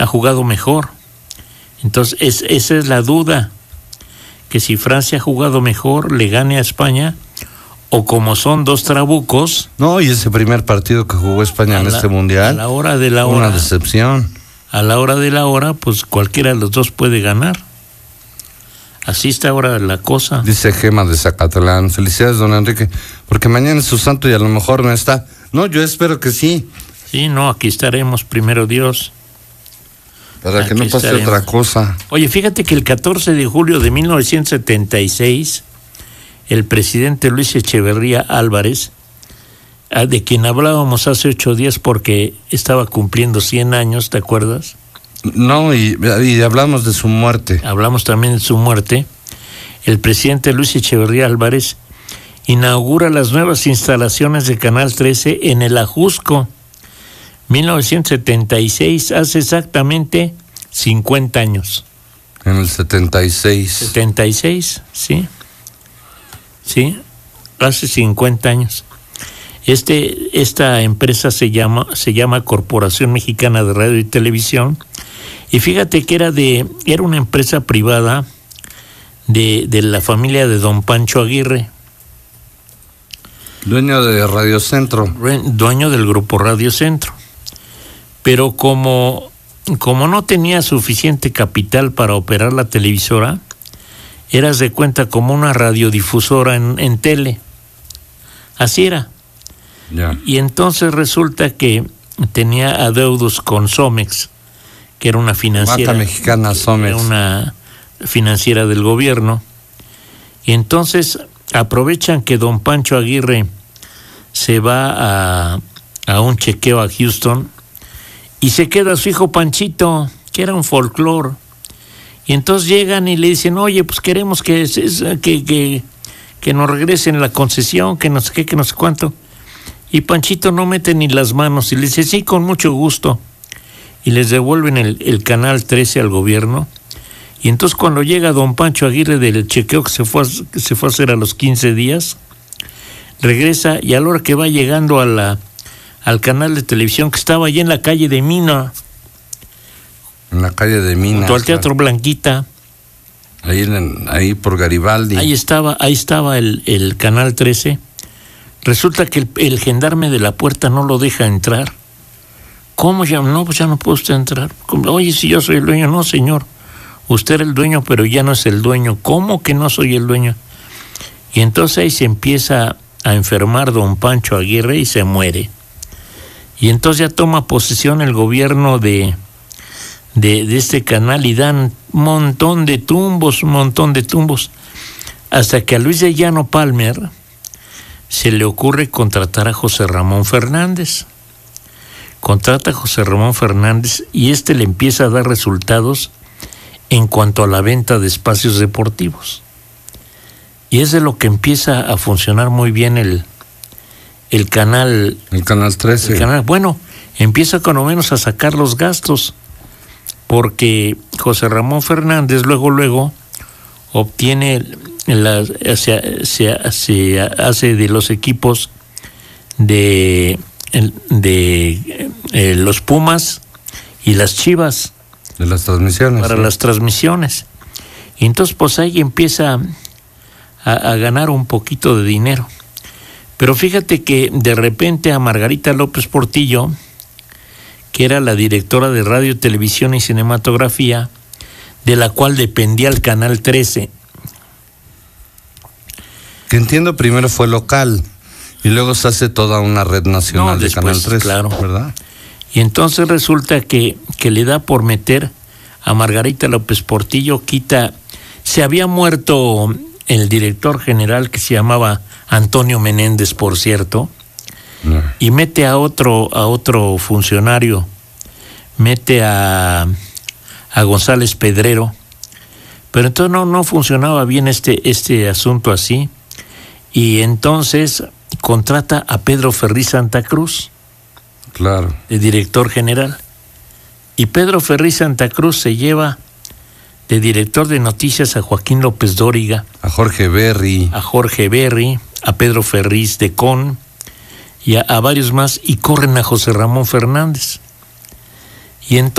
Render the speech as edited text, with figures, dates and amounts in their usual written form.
ha jugado mejor. Entonces, esa es la duda, que si Francia ha jugado mejor, le gane a España, o como son dos trabucos. No, y ese primer partido que jugó España en este mundial, a la hora de la hora, una decepción. A la hora de la hora, pues cualquiera de los dos puede ganar. Así está ahora la cosa. Dice Gema de Zacatlán, felicidades, don Enrique, porque mañana es su santo y a lo mejor no está. No, yo espero que sí. Sí, no, aquí estaremos, primero Dios. Para que no pase otra cosa. Oye, fíjate que el 14 de julio de 1976, el presidente Luis Echeverría Álvarez, de quien hablábamos hace 8 días porque estaba cumpliendo 100 años, ¿te acuerdas? No, y hablamos de su muerte. Hablamos también de su muerte. El presidente Luis Echeverría Álvarez inaugura las nuevas instalaciones de Canal 13 en el Ajusco. 1976, hace exactamente 50 años. En el 76. 76, sí. Sí, hace 50 años. Esta empresa se llama Corporación Mexicana de Radio y Televisión. Y fíjate que era una empresa privada de la familia de don Pancho Aguirre. Dueño de Radio Centro. Dueño del grupo Radio Centro. Pero como no tenía suficiente capital para operar la televisora, eras de cuenta como una radiodifusora en tele. Así era. Yeah. Y entonces resulta que tenía adeudos con Somex, que era una financiera. Banca Mexicana Somex. Era una financiera del gobierno. Y entonces aprovechan que don Pancho Aguirre se va a un chequeo a Houston y se queda su hijo Panchito, que era un folclore. Y entonces llegan y le dicen, oye, pues queremos que nos regresen la concesión, que no sé qué, que no sé cuánto. Y Panchito no mete ni las manos y le dice, sí, con mucho gusto. Y les devuelven el Canal 13 al gobierno. Y entonces cuando llega don Pancho Aguirre del chequeo que se fue a hacer a los 15 días, regresa y a la hora que va llegando al canal de televisión que estaba allí en la calle de Mina. En la calle de Mina. Junto al Teatro Blanquita. Ahí por Garibaldi. Ahí estaba el Canal 13. Resulta que el gendarme de la puerta no lo deja entrar. ¿Cómo ya? No, pues ya no puede usted entrar. Oye, si yo soy el dueño. No, señor. Usted era el dueño, pero ya no es el dueño. ¿Cómo que no soy el dueño? Y entonces ahí se empieza a enfermar don Pancho Aguirre y se muere. Y entonces ya toma posesión el gobierno de este canal y dan un montón de tumbos, hasta que a Luis de Llano Palmer se le ocurre contratar a José Ramón Fernández. Contrata a José Ramón Fernández y le empieza a dar resultados en cuanto a la venta de espacios deportivos. Y es de lo que empieza a funcionar muy bien el canal. El Canal 13. Bueno, empieza con lo menos a sacar los gastos, porque José Ramón Fernández luego obtiene se hace de los equipos de los Pumas y las Chivas. De las transmisiones. Para las transmisiones. Y entonces pues ahí empieza a ganar un poquito de dinero. Pero fíjate que de repente a Margarita López Portillo, que era la directora de Radio, Televisión y Cinematografía, de la cual dependía el Canal 13. Que entiendo primero fue local y luego se hace toda una red nacional de Canal 13, claro. ¿verdad? Y entonces resulta que le da por meter a Margarita López Portillo, se había muerto el director general que se llamaba Antonio Menéndez, por cierto, y mete a otro funcionario, mete a González Pedrero, pero entonces no funcionaba bien este asunto así, y entonces contrata a Pedro Ferriz Santa Cruz, claro, de director general, y Pedro Ferriz Santa Cruz se lleva de director de noticias a Joaquín López Dóriga, a Jorge Berry, a Pedro Ferriz de Con y a varios más, y corren a José Ramón Fernández. Y entonces